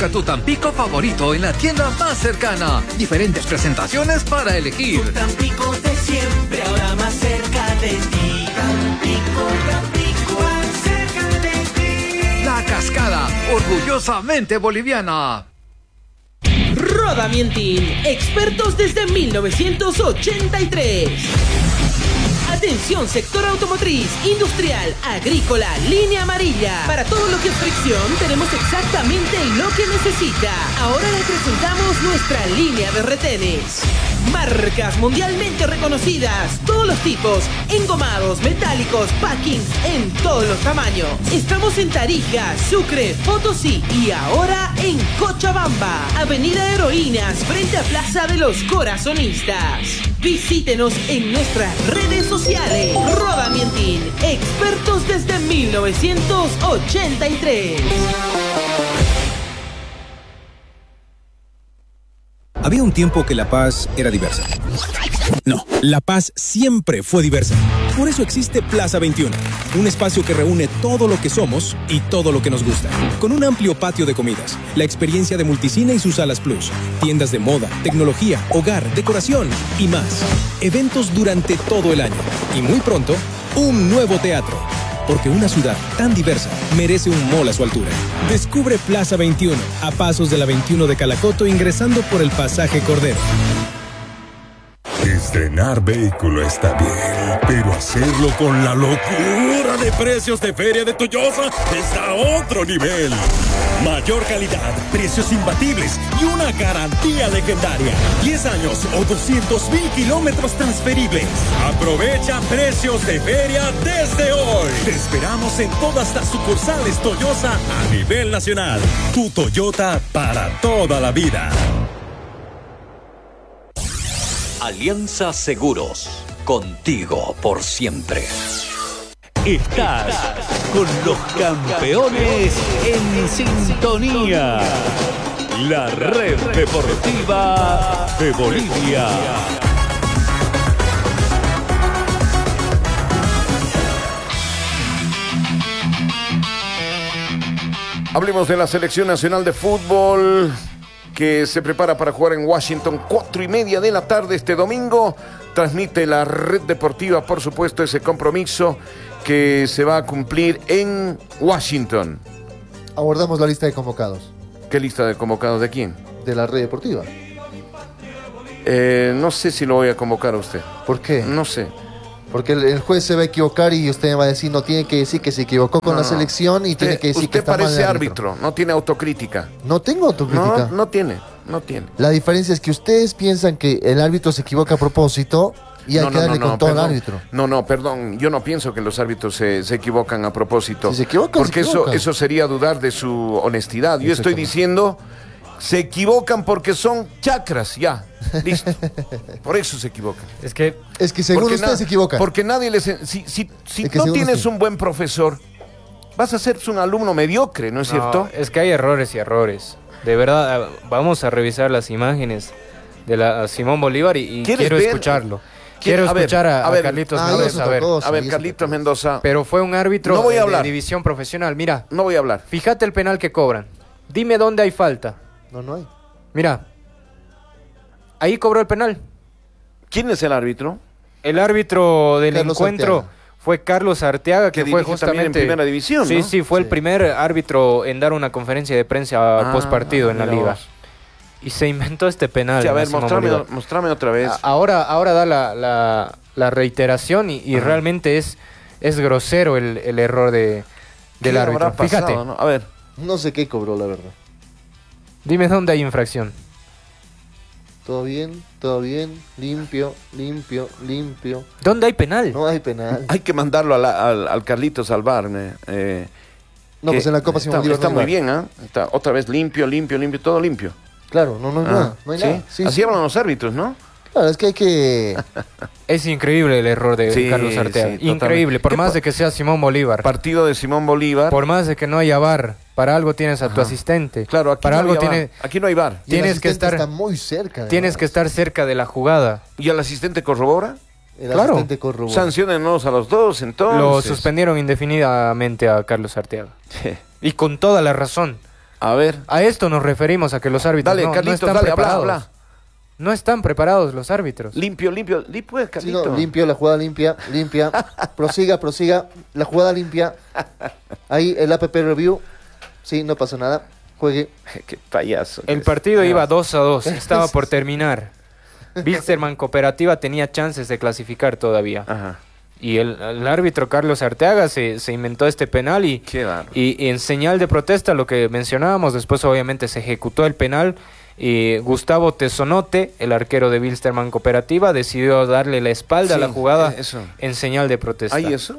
Busca tu Tampico favorito en la tienda más cercana. Diferentes presentaciones para elegir. Tu Tampico de siempre, ahora más cerca de ti. Tampico, Tampico, más cerca de ti. La Cascada, orgullosamente boliviana. Roda Mientin, expertos desde 1983. Atención, sector automotriz, industrial, agrícola, línea amarilla. Para todo lo que es fricción, tenemos exactamente lo que necesita. Ahora le presentamos nuestra línea de retenes. Marcas mundialmente reconocidas, todos los tipos, engomados, metálicos, packings, en todos los tamaños. Estamos en Tarija, Sucre, Potosí y ahora en Cochabamba. Avenida Heroínas, frente a Plaza de los Corazonistas. Visítenos en nuestras redes sociales. Roda Mientin, expertos desde 1983. Había un tiempo que La Paz era diversa. No, La Paz siempre fue diversa. Por eso existe Plaza 21, un espacio que reúne todo lo que somos y todo lo que nos gusta. Con un amplio patio de comidas, la experiencia de Multicine y sus salas plus, tiendas de moda, tecnología, hogar, decoración y más. Eventos durante todo el año. Y muy pronto, un nuevo teatro. Porque una ciudad tan diversa merece un mall a su altura. Descubre Plaza 21, a pasos de la 21 de Calacoto, ingresando por el pasaje Cordero. Estrenar vehículo está bien, pero hacerlo con la locura de precios de Feria de Toyosa está a otro nivel. Mayor calidad, precios imbatibles y una garantía legendaria. 10 años o 200,000 kilómetros transferibles. Aprovecha precios de feria desde hoy. Te esperamos en todas las sucursales Toyosa a nivel nacional. Tu Toyota para toda la vida. Alianza Seguros, contigo por siempre. Estás con los campeones en sintonía. La red deportiva de Bolivia. Hablemos de la Selección Nacional de Fútbol, que se prepara para jugar en Washington, 4:30 de la tarde este domingo. Transmite la red deportiva, por supuesto, ese compromiso que se va a cumplir en Washington. Abordamos la lista de convocados. ¿Qué lista de convocados de quién? De la red deportiva. No sé si lo voy a convocar a usted. ¿Por qué? No sé. Porque el juez se va a equivocar y usted me va a decir, no tiene que decir que se equivocó con la selección y tiene que decir que está mal. Usted parece árbitro, no tiene autocrítica. No tengo autocrítica. No tiene. La diferencia es que ustedes piensan que el árbitro se equivoca a propósito y hay que darle con todo al árbitro. Perdón, yo no pienso que los árbitros se equivocan a propósito. Si se equivocan, porque eso sería dudar de su honestidad. Yo estoy diciendo, se equivocan porque son chakras, ya. Listo. Por eso se equivocan. Es que según ustedes se equivocan. Porque nadie les... Si no tienes un buen profesor, vas a ser un alumno mediocre, ¿no es cierto? Es que hay errores y errores. De verdad, vamos a revisar las imágenes de la Simón Bolívar y quiero escucharlo. Quiero escuchar a Carlitos Mendoza. A ver, Carlitos Mendoza. Pero fue un árbitro de división profesional. Mira. No voy a hablar. Fíjate el penal que cobran. Dime dónde hay falta. No hay. Mira. Ahí cobró el penal. ¿Quién es el árbitro? El árbitro del Carlos encuentro Arteaga. Fue Carlos Arteaga, que fue justamente en primera división, ¿no? Sí, fue el primer árbitro en dar una conferencia de prensa post partido en la liga. Y se inventó este penal. Sí, a ver, mostrame otra vez. Ahora da la reiteración y realmente es grosero el error del árbitro. Fíjate. ¿No? A ver. No sé qué cobró, la verdad. Dime dónde hay infracción. Todo bien, limpio. ¿Dónde hay penal? No hay penal. Hay que mandarlo al Carlitos al bar. Pues en la Copa Simón Bolívar está muy bien, ¿eh? Está otra vez limpio, todo limpio. Claro, no hay nada. No hay nada. Sí, así hablan los árbitros, ¿no? Claro, es que hay que... Es increíble el error de Carlos Arteaga. Increíble, por más de que sea Simón Bolívar. Partido de Simón Bolívar. Por más de que no haya VAR, para algo tienes a tu asistente. Claro, aquí aquí no hay VAR. Tienes que estar está muy cerca. Tienes que estar cerca de la jugada. ¿Y el asistente corrobora? Claro. Sanciónennos a los dos, entonces. Lo suspendieron indefinidamente a Carlos Arteaga. Y con toda la razón. A ver. A esto nos referimos, a que los árbitros no están preparados. Habla. No están preparados los árbitros. Limpio, pues, Carlito. Sí, no, limpio, la jugada limpia. prosiga, la jugada limpia. Ahí el APP Review. Sí, no pasa nada. Juegue. Qué payaso. El partido iba 2-2, estaba por terminar. Wilstermann Cooperativa tenía chances de clasificar todavía. Ajá. Y el árbitro Carlos Arteaga se inventó este penal y en señal de protesta, lo que mencionábamos, después obviamente se ejecutó el penal. Y Gustavo Tesonote, el arquero de Wilstermann Cooperativa, decidió darle la espalda a la jugada en señal de protesta. ¿Hay eso?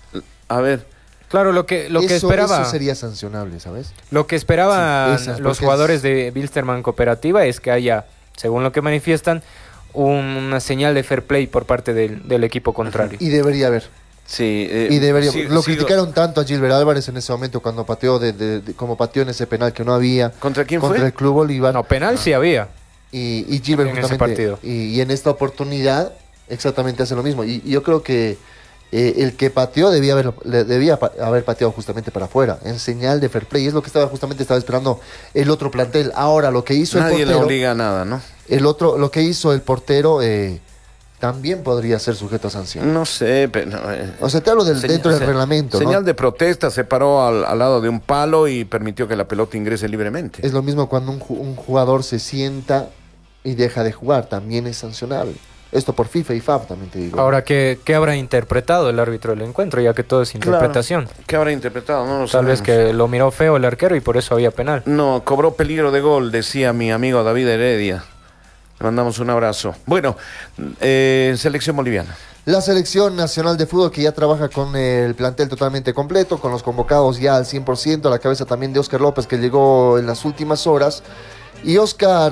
A ver. Claro, lo que esperaba... Eso sería sancionable, ¿sabes? Lo que esperaban los jugadores de Wilstermann Cooperativa es que haya, según lo que manifiestan, una señal de fair play por parte del equipo contrario. Y debería haber. Sí, lo criticaron tanto a Gilbert Álvarez en ese momento cuando pateó como pateó en ese penal que no había. ¿Contra quién fue? Contra el Club Bolívar. No, penal sí había. Y Gilbert en justamente ese partido. Y en esta oportunidad exactamente hace lo mismo. Y yo creo que el que pateó debía haber pateado justamente para afuera, en señal de fair play. Es lo que estaba esperando el otro plantel. Ahora, lo que hizo Nadie el portero... le obliga a nada, ¿no? Lo que hizo el portero... también podría ser sujeto a sanción. No sé, pero... o sea, te hablo dentro del reglamento, señal de protesta, se paró al lado de un palo y permitió que la pelota ingrese libremente. Es lo mismo cuando un jugador se sienta y deja de jugar, también es sancionable. Esto por FIFA y FAB también te digo. Ahora, ¿qué habrá interpretado el árbitro del encuentro? Ya que todo es interpretación. Claro. ¿Qué habrá interpretado? No lo Tal vez que lo miró feo el arquero y por eso había penal. No, cobró peligro de gol, decía mi amigo David Heredia. Le mandamos un abrazo. Bueno, selección boliviana. La selección nacional de fútbol que ya trabaja con el plantel totalmente completo, con los convocados ya al 100%, a la cabeza también de Óscar López, que llegó en las últimas horas. Y Óscar,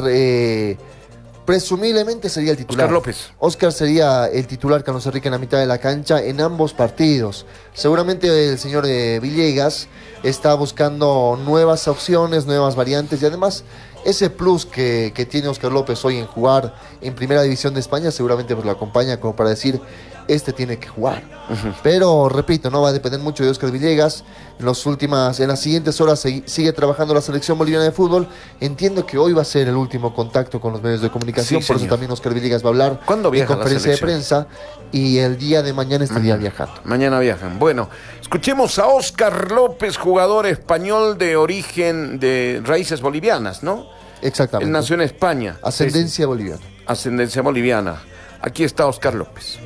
presumiblemente sería el titular. Óscar López. Óscar sería el titular, Carlos Enrique, en la mitad de la cancha en ambos partidos. Seguramente el señor Villegas está buscando nuevas opciones, nuevas variantes y además... ese plus que tiene Óscar López hoy en jugar en Primera División de España seguramente pues lo acompaña como para decir, tiene que jugar. Pero, repito, no va a depender mucho de Óscar Villegas. En las siguientes horas sigue trabajando la selección boliviana de fútbol. Entiendo que hoy va a ser el último contacto con los medios de comunicación, por eso también Óscar Villegas va a hablar en conferencia de prensa y el día de mañana estaría viajando. Mañana viajan. Bueno, escuchemos a Óscar López, jugador español de origen de raíces bolivianas, ¿no? Exactamente. Nació en España. Ascendencia boliviana. Ascendencia boliviana. Aquí está Óscar López.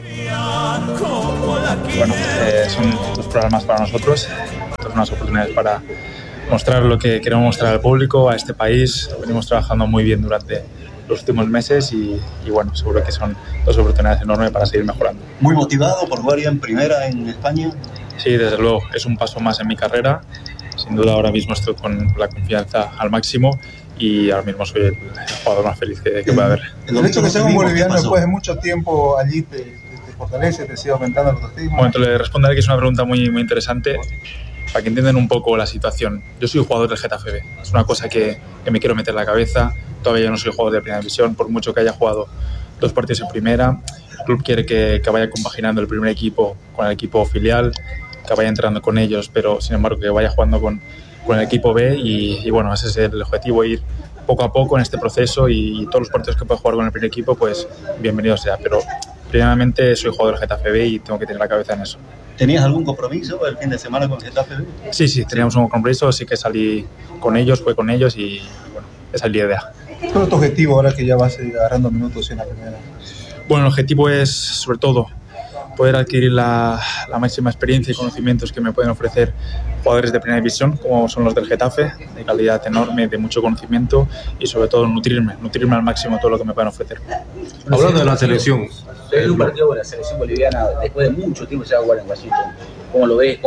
Bueno, son dos programas para nosotros, unas oportunidades para mostrar lo que queremos mostrar al público, a este país. Venimos trabajando muy bien durante los últimos meses y bueno, seguro que son dos oportunidades enormes para seguir mejorando. ¿Muy motivado por jugar ya en primera en España? Sí, desde luego, es un paso más en mi carrera. Sin duda ahora mismo estoy con la confianza al máximo y ahora mismo soy el jugador más feliz que pueda haber. El hecho de que sea un boliviano después de mucho tiempo allí te fortalece, te sigue aumentando el autoestima. Bueno, te le responderé que es una pregunta muy, muy interesante para que entiendan un poco la situación. Yo soy jugador del Getafe B, es una cosa que me quiero meter en la cabeza. Todavía yo no soy jugador de Primera División, por mucho que haya jugado 2 partidos en Primera. El club quiere que vaya compaginando el primer equipo con el equipo filial, que vaya entrenando con ellos, pero sin embargo que vaya jugando con el equipo B y bueno, ese es el objetivo, ir poco a poco en este proceso y todos los partidos que pueda jugar con el primer equipo, pues bienvenido sea, pero primeramente soy jugador del Getafe B y tengo que tener la cabeza en eso. ¿Tenías algún compromiso el fin de semana con el Getafe B? Sí, teníamos un compromiso, así que salí con ellos, fue con ellos y bueno, esa es la idea. ¿Cuál es tu objetivo ahora que ya vas agarrando minutos en la primera? Bueno, el objetivo es sobre todo poder adquirir la máxima experiencia y conocimientos que me pueden ofrecer jugadores de Primera División, como son los del Getafe, de calidad enorme, de mucho conocimiento y sobre todo nutrirme al máximo todo lo que me puedan ofrecer. Hablando de la selección. Es un partido de la selección boliviana después de mucho tiempo se va a jugar en Washington. ¿Cómo lo ves?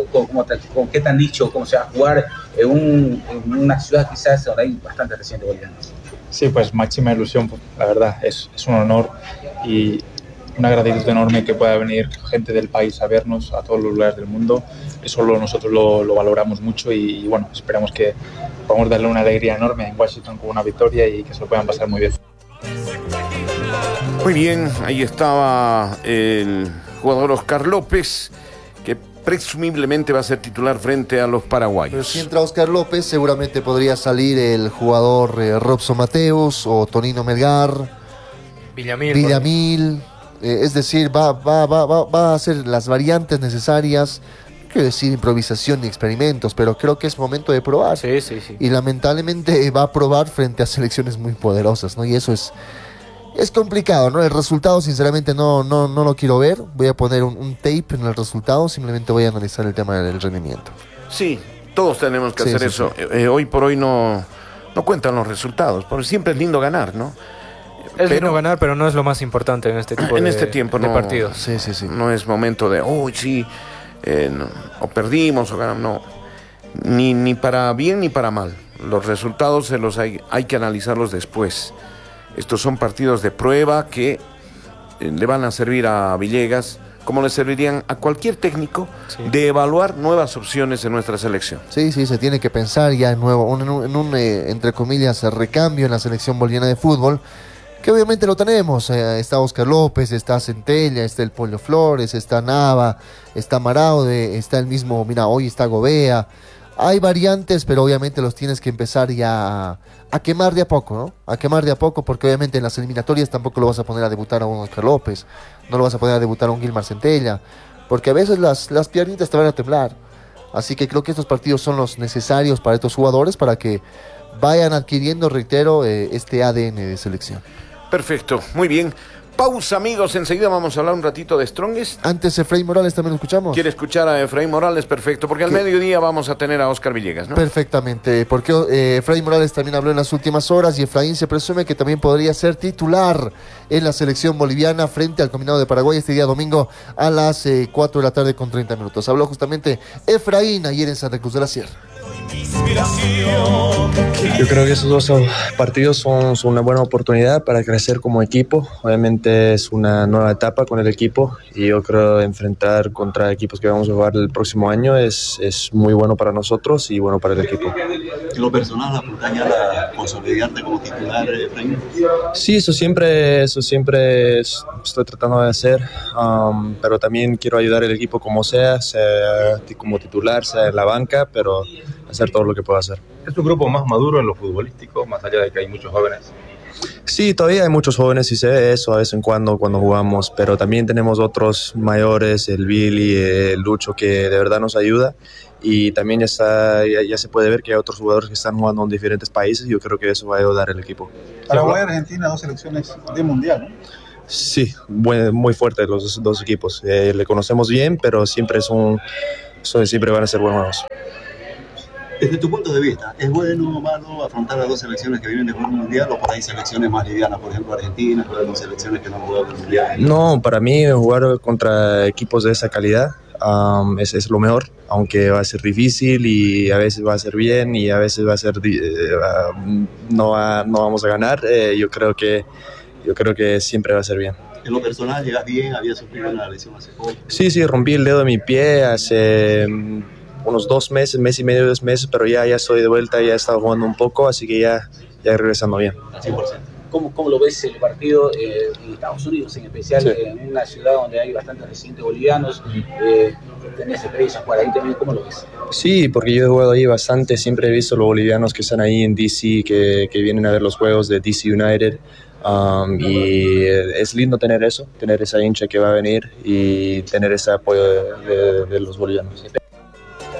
¿Con qué tan dicho? ¿Cómo se va a jugar en una ciudad quizás donde hay bastante residentes bolivianos? Sí, pues máxima ilusión, la verdad, es un honor y una gratitud enorme que pueda venir gente del país a vernos a todos los lugares del mundo. Eso nosotros lo valoramos mucho y bueno, esperamos que podamos darle una alegría enorme en Washington con una victoria y que se lo puedan pasar muy bien. Muy bien, ahí estaba el jugador Óscar López, que presumiblemente va a ser titular frente a los paraguayos. Pero si entra Oscar López, seguramente podría salir el jugador Robson Mateus o Tonino Melgar, Villamil. Es decir, va a hacer las variantes necesarias. No quiero decir improvisación ni experimentos, pero creo que es momento de probar. Sí. Y lamentablemente va a probar frente a selecciones muy poderosas, ¿no? Y eso es complicado, ¿no? El resultado, sinceramente, no lo quiero ver. Voy a poner un tape en el resultado. Simplemente voy a analizar el tema del rendimiento. Sí, todos tenemos que hacer eso. Sí. Hoy por hoy no cuentan los resultados, porque siempre es lindo ganar, ¿no? Es lindo ganar, pero no es lo más importante en este tipo de partidos. Sí. No es momento de, o perdimos o ganamos, no. Ni para bien ni para mal. Los resultados hay que analizarlos después. Estos son partidos de prueba que le van a servir a Villegas, como le servirían a cualquier técnico, de evaluar nuevas opciones en nuestra selección. Sí, se tiene que pensar ya en un entre comillas, recambio en la selección boliviana de fútbol, que obviamente lo tenemos. Está Oscar López, está Centella, está el Pollo Flores, está Nava, está Maraude, está el mismo, hoy está Gobea. Hay variantes, pero obviamente los tienes que empezar ya a quemar de a poco, ¿no? A quemar de a poco, porque obviamente en las eliminatorias tampoco lo vas a poner a debutar a un Oscar López, no lo vas a poner a debutar a un Gilmar Centella, porque a veces las piernitas te van a temblar. Así que creo que estos partidos son los necesarios para estos jugadores para que vayan adquiriendo, reitero, este ADN de selección. Perfecto, muy bien. Pausa, amigos, enseguida vamos a hablar un ratito de Strongest. Antes Efraín Morales también lo escuchamos. ¿Quiere escuchar a Efraín Morales? Perfecto, porque al mediodía vamos a tener a Oscar Villegas, ¿no? Perfectamente, porque Efraín Morales también habló en las últimas horas y Efraín se presume que también podría ser titular en la selección boliviana frente al combinado de Paraguay este día domingo a las 4 de la tarde con 30 minutos. Habló justamente Efraín ayer en Santa Cruz de la Sierra. Yo creo que esos dos partidos son una buena oportunidad para crecer como equipo. Obviamente es una nueva etapa con el equipo y yo creo enfrentar contra equipos que vamos a jugar el próximo año es muy bueno para nosotros y bueno para el equipo. En lo personal, ¿apuntaña a consolidarte como titular, Efraín? Sí, eso siempre estoy tratando de hacer, pero también quiero ayudar al equipo como sea como titular, sea en la banca, pero hacer todo lo que pueda hacer. ¿Es un grupo más maduro en lo futbolístico, más allá de que hay muchos jóvenes? Sí, todavía hay muchos jóvenes y se ve eso a vez en cuando jugamos, pero también tenemos otros mayores, el Billy, el Lucho, que de verdad nos ayuda, y también ya se puede ver que hay otros jugadores que están jugando en diferentes países y yo creo que eso va a ayudar al equipo. Paraguay y Argentina, dos selecciones de mundial, ¿no? Sí, muy fuertes los dos equipos. Le conocemos bien, pero siempre siempre van a ser buenos. Desde tu punto de vista, ¿es bueno o malo afrontar a dos selecciones que vienen de jugar un mundial o por ahí selecciones más livianas? Por ejemplo, Argentina, jugar con selecciones que no han jugado el mundial. No, para mí jugar contra equipos de esa calidad es lo mejor, aunque va a ser difícil y a veces va a ser bien y a veces va a ser no vamos a ganar. Yo creo que siempre va a ser bien. En lo personal, ¿llegas bien? ¿Habías sufrido una lesión hace poco? Sí, rompí el dedo de mi pie hace unos 2 meses, mes y medio, 2 meses, pero ya estoy de vuelta, ya he estado jugando un poco, así que ya regresando bien. 100%. ¿Cómo lo ves el partido en Estados Unidos, en especial en una ciudad donde hay bastantes residentes bolivianos? ¿Tenés experiencia por ahí también? ¿Cómo lo ves? Sí, porque yo he jugado ahí bastante, siempre he visto los bolivianos que están ahí en DC, que vienen a ver los juegos de DC United. Y es lindo tener esa hincha que va a venir y tener ese apoyo de los bolivianos.